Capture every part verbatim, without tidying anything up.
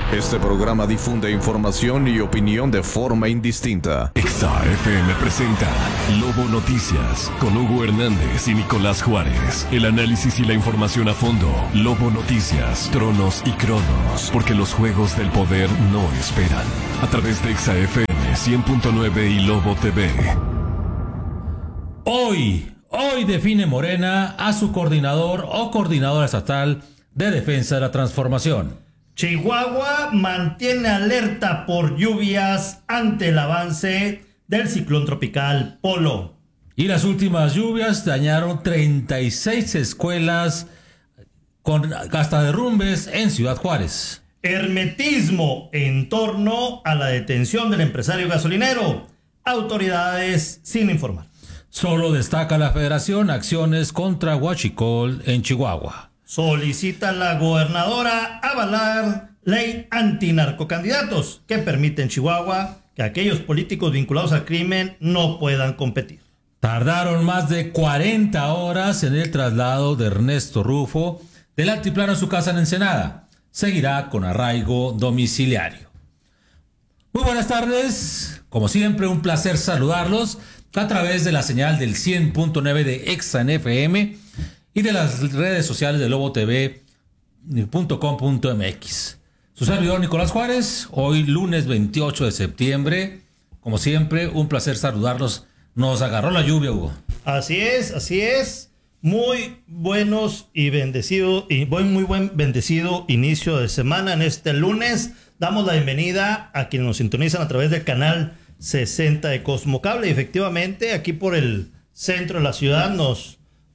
Este programa difunde información y opinión de forma indistinta. Exa F M presenta Lobo Noticias con Hugo Hernández y Nicolás Juárez. El análisis y la información a fondo. Lobo Noticias, Tronos y Cronos. Porque los juegos del poder no esperan. A través de Exa F M cien punto nueve y Lobo T V. Hoy, hoy define Morena a su coordinador o coordinadora estatal de defensa de la transformación. Chihuahua mantiene alerta por lluvias ante el avance del ciclón tropical Polo. Y las últimas lluvias dañaron treinta y seis escuelas con hasta derrumbes en Ciudad Juárez. Hermetismo en torno a la detención del empresario gasolinero. Autoridades sin informar. Solo destaca la Federación acciones contra Huachicol en Chihuahua. Solicita la gobernadora avalar ley antinarcocandidatos que permite en Chihuahua que aquellos políticos vinculados al crimen no puedan competir. Tardaron más de cuarenta horas en el traslado de Ernesto Rufo del altiplano a su casa en Ensenada. Seguirá con arraigo domiciliario. Muy buenas tardes. Como siempre, un placer saludarlos a través de la señal del cien punto nueve de Exa en F M y de las redes sociales de lobo t v punto com punto m x. Su servidor Nicolás Juárez, hoy lunes veintiocho de septiembre. Como siempre, un placer saludarlos. Nos agarró la lluvia, Hugo. Así es, así es. Muy buenos y bendecido, y buen, muy buen bendecido inicio de semana en este lunes. Damos la bienvenida a quienes nos sintonizan a través del canal sesenta de Cosmocable. Y efectivamente, aquí por el centro de la ciudad nos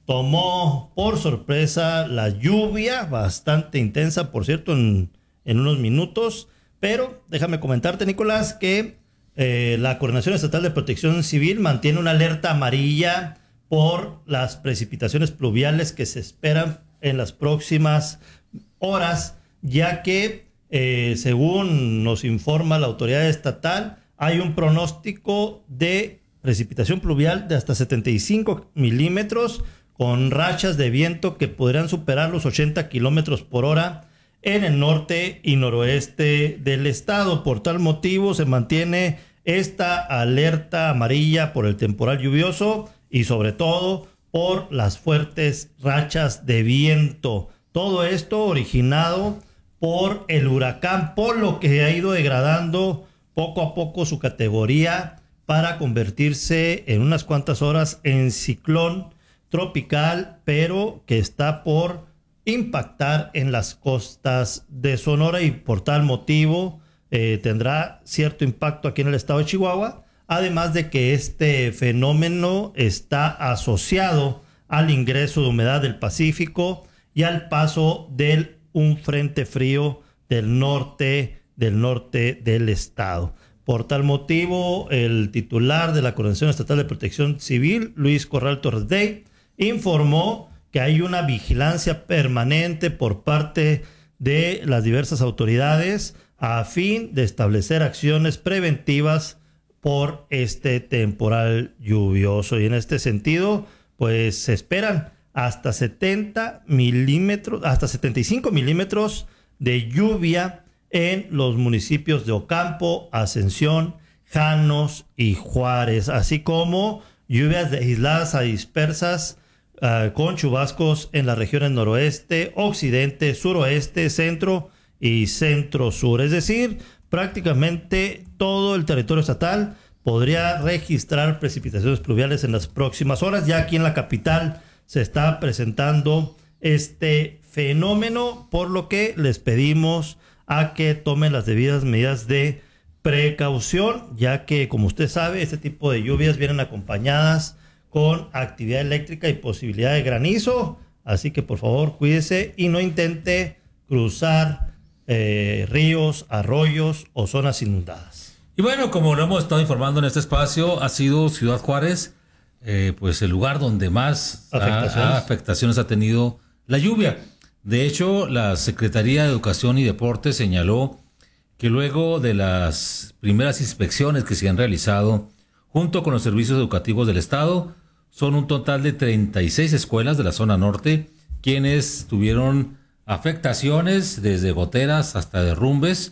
tomó por sorpresa la lluvia, bastante intensa, por cierto, en, en unos minutos. Pero déjame comentarte, Nicolás, que eh, la Coordinación Estatal de Protección Civil mantiene una alerta amarilla por las precipitaciones pluviales que se esperan en las próximas horas, ya que, eh, según nos informa la autoridad estatal, hay un pronóstico de precipitación pluvial de hasta setenta y cinco milímetros, con rachas de viento que podrían superar los ochenta kilómetros por hora en el norte y noroeste del estado. Por tal motivo se mantiene esta alerta amarilla por el temporal lluvioso y sobre todo por las fuertes rachas de viento. Todo esto originado por el huracán Polo, que ha ido degradando poco a poco su categoría para convertirse en unas cuantas horas en ciclón tropical, pero que está por impactar en las costas de Sonora y por tal motivo eh, tendrá cierto impacto aquí en el estado de Chihuahua, además de que este fenómeno está asociado al ingreso de humedad del Pacífico y al paso de un frente frío del norte del norte del estado. Por tal motivo, el titular de la Coordinación Estatal de Protección Civil, Luis Corral Torres Day, informó que hay una vigilancia permanente por parte de las diversas autoridades a fin de establecer acciones preventivas por este temporal lluvioso. Y en este sentido, pues se esperan hasta setenta milímetros, hasta setenta y cinco milímetros de lluvia en los municipios de Ocampo, Ascensión, Janos y Juárez, así como lluvias aisladas a dispersas uh, con chubascos en las regiones noroeste, occidente, suroeste, centro y centro-sur. Es decir, prácticamente todo el territorio estatal podría registrar precipitaciones pluviales en las próximas horas. Ya aquí en la capital se está presentando este fenómeno, por lo que les pedimos a que tomen las debidas medidas de precaución, ya que, como usted sabe, este tipo de lluvias vienen acompañadas con actividad eléctrica y posibilidad de granizo, así que por favor cuídese y no intente cruzar eh, ríos, arroyos o zonas inundadas. Y bueno, como lo hemos estado informando en este espacio, ha sido Ciudad Juárez eh, pues el lugar donde más afectaciones. Ha, ha, afectaciones ha tenido la lluvia. De hecho, la Secretaría de Educación y Deporte señaló que luego de las primeras inspecciones que se han realizado junto con los servicios educativos del estado, son un total de treinta y seis escuelas de la zona norte quienes tuvieron afectaciones desde goteras hasta derrumbes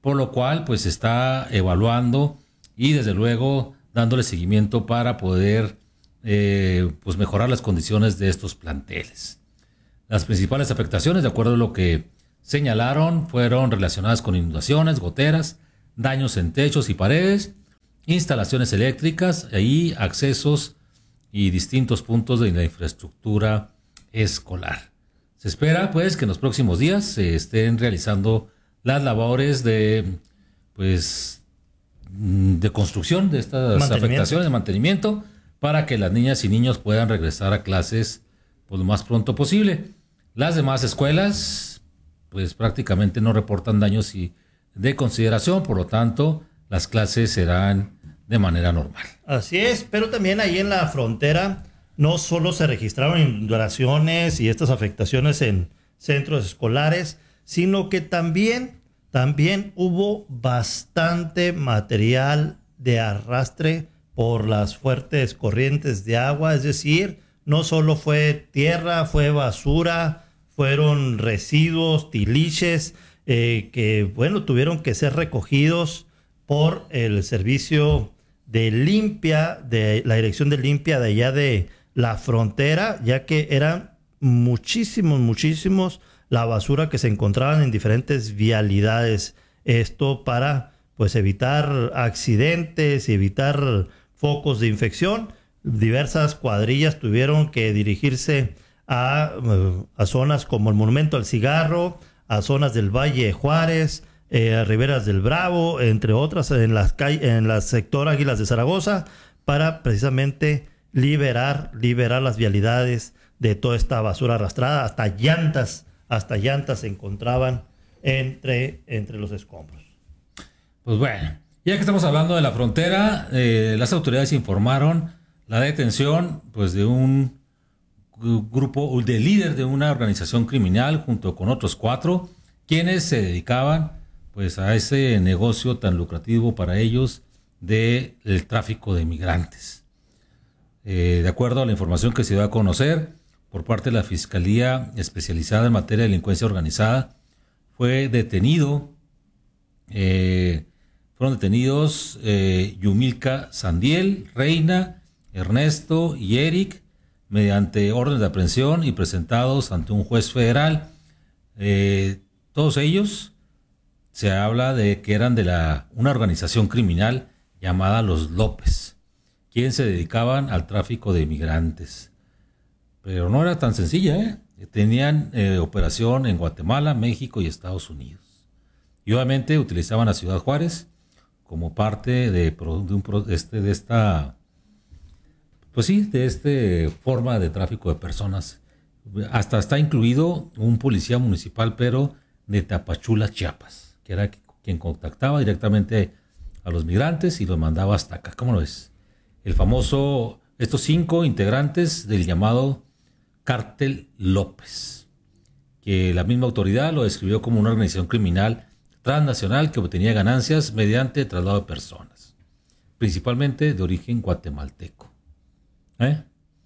por lo cual pues se está evaluando y desde luego dándole seguimiento para poder eh, pues mejorar las condiciones de estos planteles. Las principales afectaciones, de acuerdo a lo que señalaron, fueron relacionadas con inundaciones, goteras, daños en techos y paredes, instalaciones eléctricas y accesos y distintos puntos de la infraestructura escolar. Se espera pues que en los próximos días se estén realizando las labores de pues de construcción de estas afectaciones, de mantenimiento, para que las niñas y niños puedan regresar a clases pues lo más pronto posible. Las demás escuelas pues prácticamente no reportan daños y de consideración, por lo tanto las clases serán de manera normal. Así es, pero también ahí en la frontera no solo se registraron inundaciones y estas afectaciones en centros escolares, sino que también, también hubo bastante material de arrastre por las fuertes corrientes de agua, es decir, no solo fue tierra, fue basura, fueron residuos, tiliches, eh, que bueno, tuvieron que ser recogidos por el servicio de limpia, de la dirección de limpia de allá de la frontera, ya que eran muchísimos, muchísimos la basura que se encontraban en diferentes vialidades. Esto para pues evitar accidentes y evitar focos de infección. Diversas cuadrillas tuvieron que dirigirse a, a zonas como el Monumento al Cigarro, a zonas del Valle de Juárez, eh, a Riberas del Bravo, entre otras, en las calles, en la sector Águilas de Zaragoza, para precisamente liberar, liberar las vialidades de toda esta basura arrastrada. Hasta llantas, hasta llantas se encontraban entre, entre los escombros. Pues bueno, ya que estamos hablando de la frontera, eh, las autoridades informaron la detención pues de un grupo, de líder de una organización criminal junto con otros cuatro, quienes se dedicaban pues a ese negocio tan lucrativo para ellos del tráfico de migrantes. Eh, de acuerdo a la información que se dio a conocer por parte de la Fiscalía Especializada en Materia de Delincuencia Organizada, fue detenido, eh, fueron detenidos eh, Yumilka Sandiel, Reina, Ernesto y Eric, mediante órdenes de aprehensión y presentados ante un juez federal. Eh, todos ellos se habla de que eran de la, una organización criminal llamada Los López, quienes se dedicaban al tráfico de migrantes. Pero no era tan sencilla, ¿eh? Tenían eh, operación en Guatemala, México y Estados Unidos. Y obviamente utilizaban a Ciudad Juárez como parte de, de, un, este, de esta... Pues sí, de esta forma de tráfico de personas. Hasta está incluido un policía municipal, pero de Tapachula, Chiapas, que era quien contactaba directamente a los migrantes y los mandaba hasta acá. ¿Cómo lo ves? El famoso, estos cinco integrantes del llamado Cártel López, que la misma autoridad lo describió como una organización criminal transnacional que obtenía ganancias mediante traslado de personas, principalmente de origen guatemalteco. ¿Eh?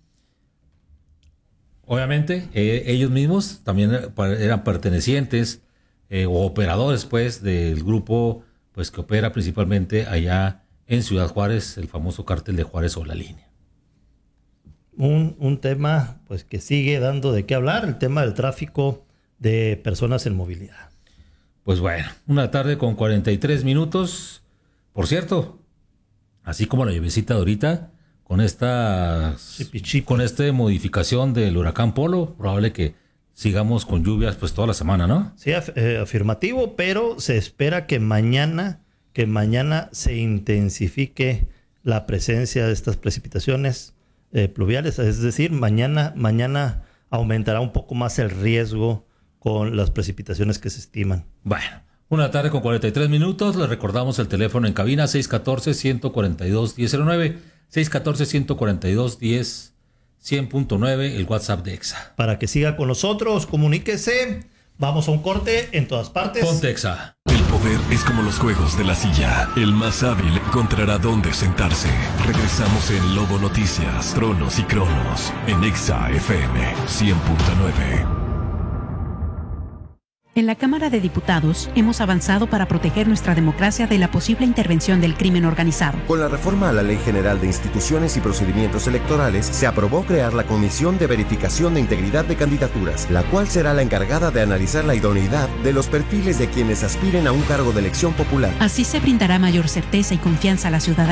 Obviamente eh, ellos mismos también eran pertenecientes eh, o operadores pues del grupo pues que opera principalmente allá en Ciudad Juárez, el famoso cártel de Juárez o La Línea. Un, un tema pues que sigue dando de qué hablar, el tema del tráfico de personas en movilidad. Pues bueno, una tarde con cuarenta y tres minutos. Por cierto, así como la lluviecita de ahorita, con esta chipi, chipi. con esta modificación del huracán Polo, probable que sigamos con lluvias pues toda la semana, ¿no? Sí, af eh, afirmativo, pero se espera que mañana, que mañana se intensifique la presencia de estas precipitaciones eh, pluviales, es decir, mañana, mañana aumentará un poco más el riesgo con las precipitaciones que se estiman. Bueno, una tarde con cuarenta y tres minutos, les recordamos el teléfono en cabina seis uno cuatro, uno cuatro dos, uno cero nueve, seis uno cuatro, uno cuatro dos, diez, cien punto nueve, el WhatsApp de EXA. Para que siga con nosotros, comuníquese. Vamos a un corte en todas partes. Ponte EXA. El poder es como los juegos de la silla. El más hábil encontrará dónde sentarse. Regresamos en Lobo Noticias, Tronos y Cronos, en EXA F M cien punto nueve. En la Cámara de Diputados hemos avanzado para proteger nuestra democracia de la posible intervención del crimen organizado. Con la reforma a la Ley General de Instituciones y Procedimientos Electorales, se aprobó crear la Comisión de Verificación de Integridad de Candidaturas, la cual será la encargada de analizar la idoneidad de los perfiles de quienes aspiren a un cargo de elección popular. Así se brindará mayor certeza y confianza a la ciudadanía